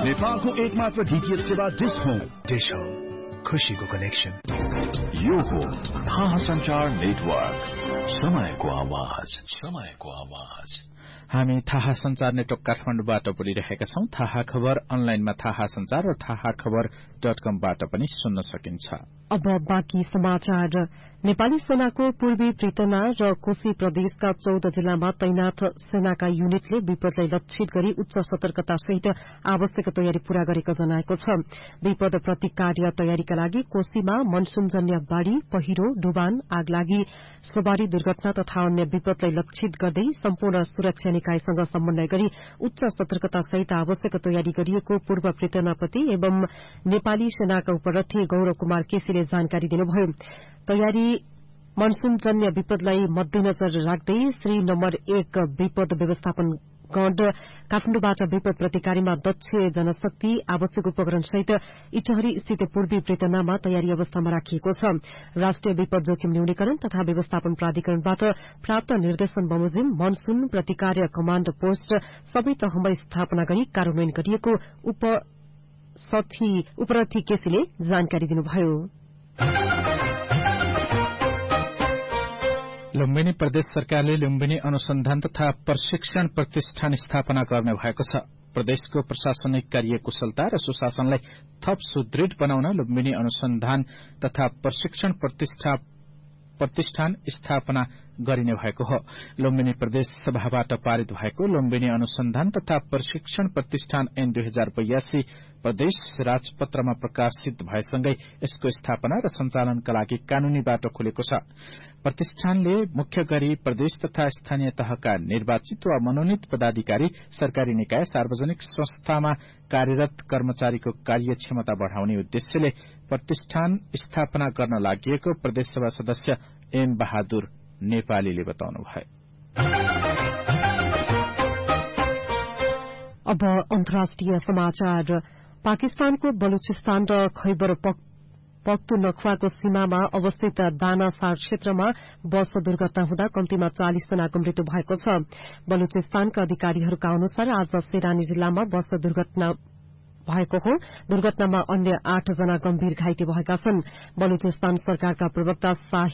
नेपालको एकमात्र डीटीएच सेवा डिश होम। डिश होम, खुशीको कनेक्सन। यो हो थाहा संचार नेटवर्क, समयको आवाज, समयको आवाज। हामी थाहा संचार नेटवर्क काठमाडौँबाट बोलिरहेका छौं। थाहा खबर अनलाइनमा थाहा संचार र थाहा खबर.com-बाट पनि सुन्न सकिन्छ। अब बाँकी समाचार। नेपाली सेनाको पूर्वी पृतना र कोशी प्रदेशका 14 जिल्लामा तैनाथ सेनाका युनिटले विपदलाई लक्षित गरी उच्च सतर्कतासहित आवश्यक तयारी पूरा गरेको जनाएको छ। विपद प्रतिकार तयारीका लागि कोशीमा मनसूनजन्य बाढ़ी, पहिरो, डुबान, आगलागी, सवारी दुर्घटना तथा अन्य विपदलाई लक्षित गर्दै सम्पूर्ण सुरक्षा निकायसँग समन्वय गरी उच्च सतर्कतासहित आवश्यक तयारी गरिएको पूर्व पृतनापति एवं नेपाली सेनाका उपरथी गौरव कुमार केसीले जानकारी दिनुभयो। तयारी मनसूनजन्य विपदलाई मध्यनजर राख्दै श्री नम्बर 1 विपद व्यवस्थापन गण काठमाडौँबाट विपद प्रतिकारीमा दक्ष जनशक्ति, आवश्यक उपकरण सहित इटहरी स्थित पूर्वी पृतनामा तयारी अवस्थामा राखिएको छ। राष्ट्रिय विपद जोखिम न्यूनीकरण तथा व्यवस्थापन प्राधिकरणबाट प्राप्त निर्देशन बमोजिम मनसून प्रतिकार कमाण्ड पोस्ट सबै तहमा स्थापना गरी कार्यान्वयन गरिएको उपरथी केसीले जानकारी दिनुभयो। लुम्बिनी प्रदेश सरकारले लुम्बिनी अनुसन्धान तथा प्रशिक्षण प्रतिष्ठान स्थापना गर्ने भएको छ। प्रदेशको प्रशासनिक कार्यकुशलता र सुशासनलाई थप सुदृढ़ बनाउन लुम्बिनी अनुसन्धान तथा प्रशिक्षण प्रतिष्ठान स्थापना गरिने भएको हो। लुम्बिनी प्रदेश सभाबाट पारित भएको लुम्बिनी अनुसन्धान तथा प्रशिक्षण प्रतिष्ठान ऐन 2082 प्रदेश राजपत्रमा प्रकाशित भएसँगै यसको स्थापना र सञ्चालनका लागि कानूनी बाटो खुलेको छ। प्रतिष्ठानले मुख्य गरी प्रदेश तथा स्थानीय तहका निर्वाचित वा मनोनीत पदाधिकारी, सरकारी निकाय, सार्वजनिक संस्थामा कार्यरत कर्मचारीको कार्यक्षमता बढ़ाउने उद्देश्यले प्रतिष्ठान स्थापना गर्न लागि प्रदेशसभा सदस्य एम बहादुर नेपालीले बताउनुभयो। अब अन्तर्राष्ट्रिय समाचार। पाकिस्तानको बलुचिस्तान र खैबर पख्तुनख्वाको सीमामा अवस्थित दानासार क्षेत्रमा बस दुर्घटना हुँदा कम्तीमा 40 जनाको मृत्यु भएको छ। बलुचिस्तानका अधिकारीहरूका अनुसार आज सेरानी जिल्लामा बस दुर्घटना भएको हो। दुर्घटनामा अन्य 8 जना गम्भीर घाइते भएका छन्। बलुचिस्तान सरकारका प्रवक्ता